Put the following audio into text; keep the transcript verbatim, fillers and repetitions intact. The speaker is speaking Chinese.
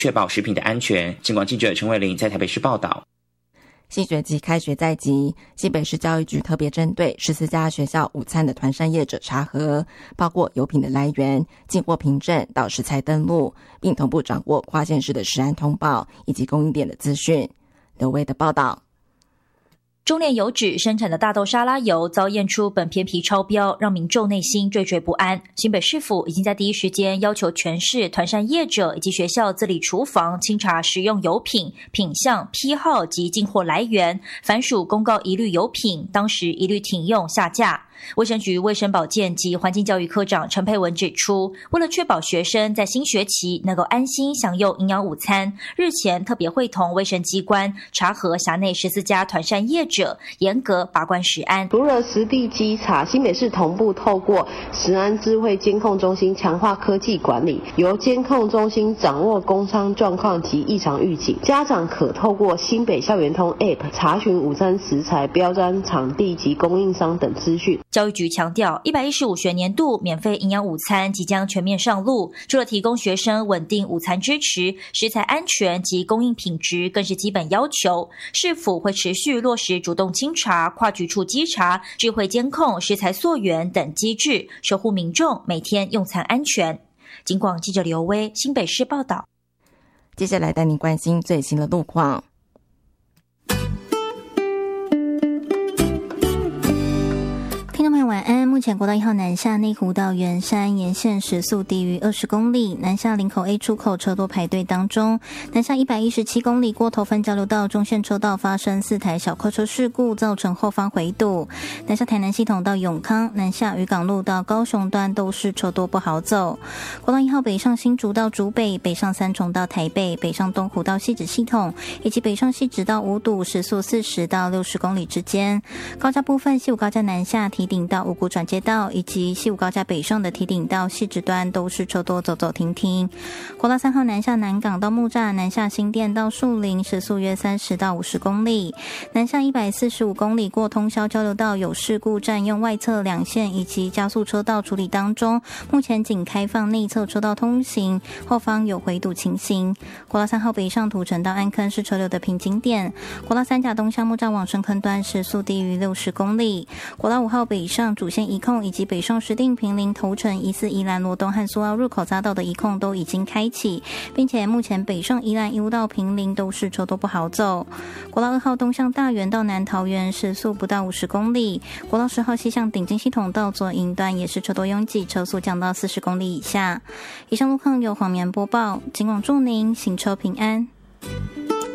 确保食品的安全。警广记者陈伟玲在台北市报道。 新学期开学在即，新北市教育局特别针对十四家学校午餐的团膳业者查核，包括油品的来源、进货凭证到食材登录，并同步掌握跨县市的食安通报以及供应链的资讯。刘威的报道。 中炼油脂生产的大豆沙拉油遭验出苯偏皮超标，让民众内心惴惴不安。新北市府已经在第一时间要求全市团膳业者以及学校自理厨房清查食用油品品项、批号及进货来源，凡属公告一律油品，当时一律停用下架。卫生局卫生保健及环境教育科长陈佩文指出，为了确保学生在新学期能够安心享用营养午餐，日前特别会同卫生机关查核辖内十四家团膳业者，严格把关食安。 除了实地稽查，新北市同步透过食安智慧监控中心强化科技管理，由监控中心掌握工商状况及异常预警。家长可透过新北校园通 App 查询午餐食材、标章、场地及供应商等资讯。 教育局强调，一百一十五学年度免费营养午餐即将全面上路，除了提供学生稳定午餐支持，食材安全及供应品质更是基本要求。市府会持续落实主动清查、跨局处稽查、智慧监控、食材溯源等机制，守护民众每天用餐安全。警广记者刘威新北市报道。 接下来带您关心最新的路况。 听众朋友晚安，目前国道一号南下内湖到圆山沿线时速低于二十公里，南下林口 A 出口车多排队当中，南下一百一十七公里过头分交流道中线车道发生四台小客车事故，造成后方回堵，南下台南系统到永康，南下渔港路到高雄端都是车多不好走。国道一号北上新竹到竹北，北上三重到台北，北上东湖到汐止系统，以及北上汐止到五堵时速四十到六十公里之间。高架部分西武高架南下提顶到五股转接道，以及西武高架北上的提顶到汐止端都是车多走走停停。国道三号南下南港到木栅，南下新店到树林时速约三十到五十公里，南下一百四十五公里过通霄交流道有事故，占用外侧两线以及加速车道处理当中，目前仅开放内侧车道通行，后方有回堵情形。国道三号北上土城到安坑是车流的瓶颈点，国道三甲东向木栅往深坑端时速低于六十公里。国道五号北上主线移控以及北上石碇坪林头城疑似宜兰罗东和苏澳入口匝道的移控都已经开启，并且目前北上宜兰一路到坪林都是车多不好走。国道二号东向大园到南桃园时速不到五十公里，国道十号西向顶金系统到左营端也是车多拥挤，车速降到四十公里以下。以上路况由黄棉播报，警广祝您行车平安。